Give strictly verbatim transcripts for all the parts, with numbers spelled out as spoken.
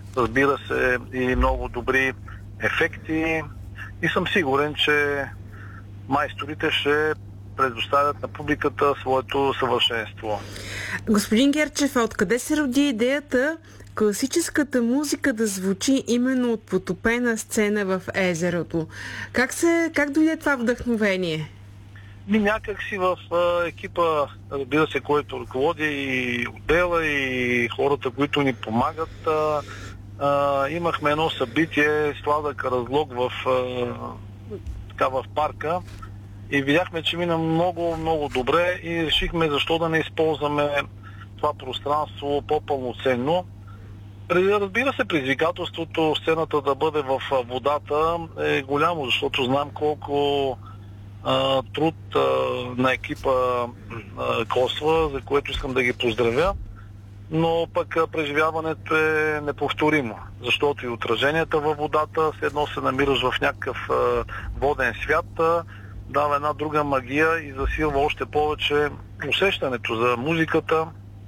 разбира се, и много добри ефекти. И съм сигурен, че майсторите ще предоставят на публиката своето съвършенство. Господин Герчев, а откъде се роди идеята класическата музика да звучи именно от потопена сцена в езерото? Как, се, как дойде това вдъхновение? Ми някак си в а, екипа, разбира се, който ръководи и отдела, и хората, които ни помагат, а, а, имахме едно събитие, сладък разлог в, а, така, в парка и видяхме, че мина много, много добре и решихме защо да не използваме това пространство по-пълноценно. Разбира се, предизвикателството сцената да бъде в водата е голямо, защото знам колко а, труд а, на екипа а, коства, за което искам да ги поздравя, но пък а, преживяването е неповторимо, защото и отраженията във водата, след едно се намираш в някакъв а, воден свят, а, дава една друга магия и засилва още повече усещането за музиката.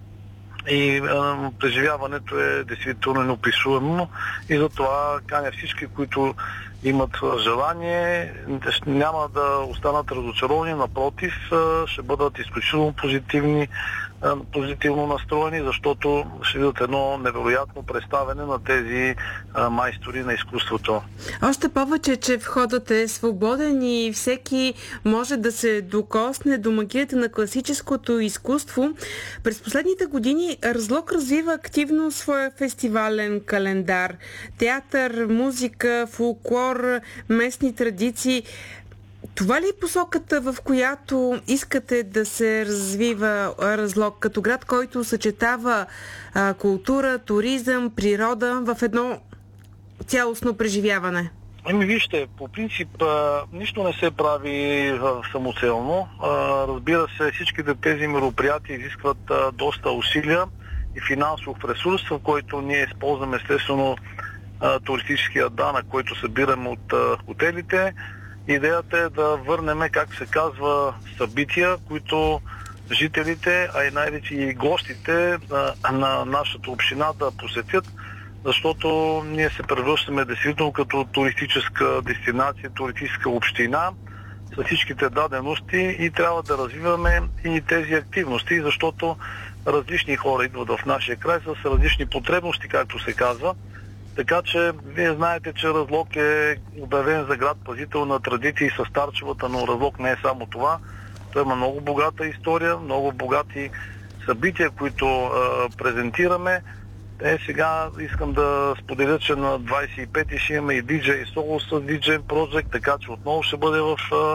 И а, преживяването е действително неописуемо и затова каня всички, които имат желание, няма да останат разочаровани, напротив, ще бъдат изключително позитивни, позитивно настроени, защото ще видят едно невероятно представяне на тези майстори на изкуството. Още повече, че входът е свободен и всеки може да се докосне до магията на класическото изкуство. През последните години Разлог развива активно своя фестивален календар. Театър, музика, фолклор, местни традиции. Това ли е посоката, в която искате да се развива Разлог като град, който съчетава а, култура, туризъм, природа в едно цялостно преживяване? Ами вижте, по принцип а, нищо не се прави а, самоцелно. А, разбира се, всичките тези мероприятия изискват а, доста усилия и финансов ресурс, в който ние използваме естествено а, туристическия данък, който събираме от а, хотелите. Идеята е да върнем, как се казва, събития, които жителите, а и най-вече и гостите а, на нашата община да посетят, защото ние се превръщаме действително като туристическа дестинация, туристическа община с всичките дадености и трябва да развиваме и тези активности, защото различни хора идват в нашия край с различни потребности, както се казва. Така че вие знаете, че Разлог е обявен за град пазител на традиции с Старчевата, но Разлог не е само това. Той има много богата история, много богати събития, които а, презентираме. Е, сега искам да споделя, че на двадесет и пети ще имаме и диджей Соло с диджей Project, така че отново ще бъде в а,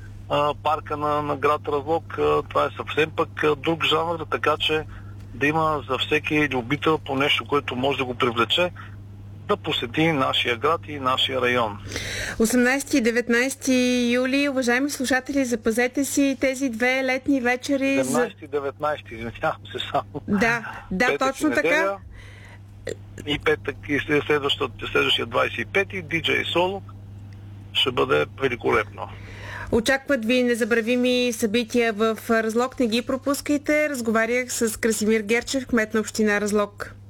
а, парка на, на град Разлог. А, това е съвсем пък а, друг жанр, така че да има за всеки любител по нещо, което може да го привлече, да посети нашия град и нашия район. осемнадесети и деветнадесети юли, уважаеми слушатели, запазете си тези две летни вечери. седемнадесети и деветнадесети, извинявам се само. Да, да, петък точно и неделя, така. И петък и следващия, следващия двадесет и пети, диджей Соло, ще бъде великолепно. Очакват ви незабравими събития в Разлог, не ги пропускайте. Разговарях с Красимир Герчев, кмет на община Разлог.